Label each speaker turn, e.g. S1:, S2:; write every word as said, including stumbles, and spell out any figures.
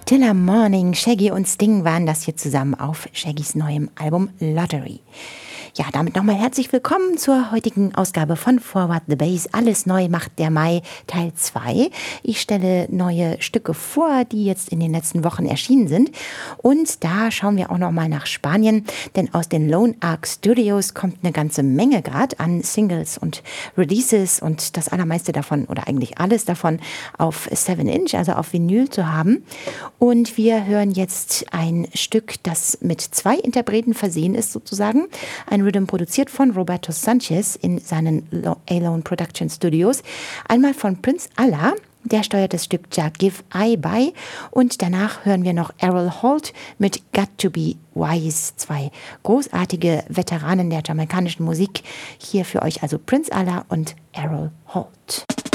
S1: Till Morning, Shaggy und Sting waren das hier zusammen auf Shaggys neuem Album Lottery. Ja, damit nochmal herzlich willkommen zur heutigen Ausgabe von Forward the Bass. Alles neu macht der Mai, Teil zwei. Ich stelle neue Stücke vor, die jetzt in den letzten Wochen erschienen sind. Und da schauen wir auch nochmal nach Spanien, denn aus den Lone Ark Studios kommt eine ganze Menge gerade an Singles und Releases und das allermeiste davon oder eigentlich alles davon auf seven inch, also auf Vinyl zu haben. Und wir hören jetzt ein Stück, das mit zwei Interpreten versehen ist sozusagen. Ein Rhythm produziert von Roberto Sanchez in seinen Alone Production Studios. Einmal von Prince Allah, der steuert das Stück Ja Give I bei. Und danach hören wir noch Errol Holt mit Got to Be Wise. Zwei großartige Veteranen der jamaikanischen Musik. Hier für euch also Prince Allah und Errol Holt.